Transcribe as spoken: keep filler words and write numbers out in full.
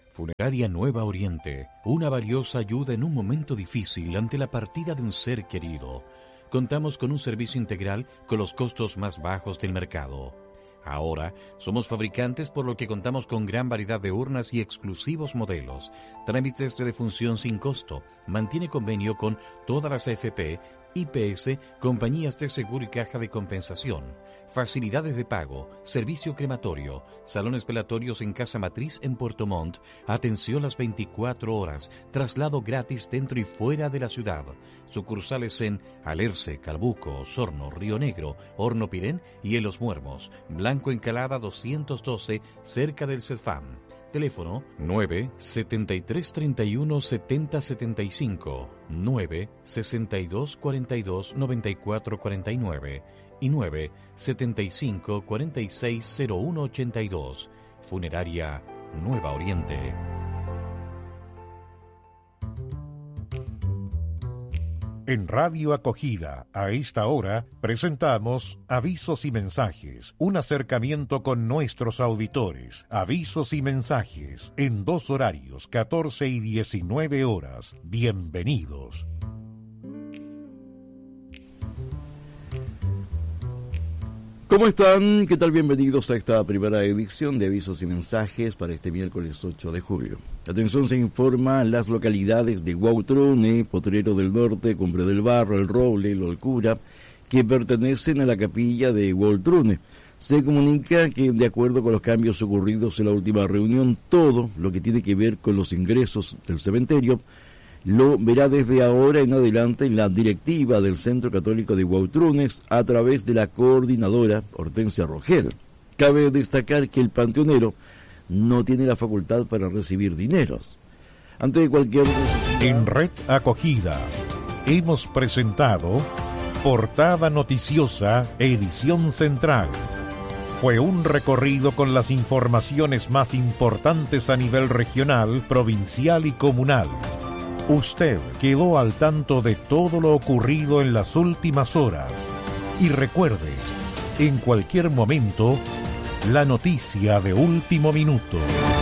Funeraria Nueva Oriente, una valiosa ayuda en un momento difícil ante la partida de un ser querido. Contamos con un servicio integral con los costos más bajos del mercado. Ahora somos fabricantes, por lo que contamos con gran variedad de urnas y exclusivos modelos. Trámites de defunción sin costo. Mantiene convenio con todas las A F P, I P S, compañías de seguro y caja de compensación. Facilidades de pago, servicio crematorio, salones velatorios en Casa Matriz en Puerto Montt, atención las veinticuatro horas, traslado gratis dentro y fuera de la ciudad. Sucursales en Alerce, Calbuco, Osorno, Río Negro, Horno Pirén y en Los Muermos. Blanco Encalada doscientos doce, cerca del CESFAM. Teléfono nueve setenta y tres treinta y uno setenta setenta y cinco, nueve sesenta y dos cuarenta y dos noventa y cuatro cuarenta y nueve y nueve setenta y cinco cuarenta y seis cero uno ochenta y dos. Funeraria Nueva Oriente. En Radio Acogida, a esta hora, presentamos Avisos y Mensajes, un acercamiento con nuestros auditores. Avisos y Mensajes, en dos horarios, catorce y diecinueve horas. Bienvenidos. ¿Cómo están? ¿Qué tal? Bienvenidos a esta primera edición de Avisos y Mensajes para este miércoles ocho de julio. Atención, se informa las localidades de Huautrone, Potrero del Norte, Cumbre del Barro, El Roble, Lolcura, que pertenecen a la capilla de Huautrone. Se comunica que, de acuerdo con los cambios ocurridos en la última reunión, todo lo que tiene que ver con los ingresos del cementerio lo verá desde ahora en adelante en la directiva del Centro Católico de Huautrones a través de la coordinadora Hortensia Rogel. Cabe destacar que el panteonero no tiene la facultad para recibir dineros. Ante cualquier necesidad... En Red Acogida hemos presentado Portada Noticiosa, edición central. Fue un recorrido con las informaciones más importantes a nivel regional, provincial y comunal. Usted quedó al tanto de todo lo ocurrido en las últimas horas. Y recuerde, en cualquier momento, la noticia de último minuto.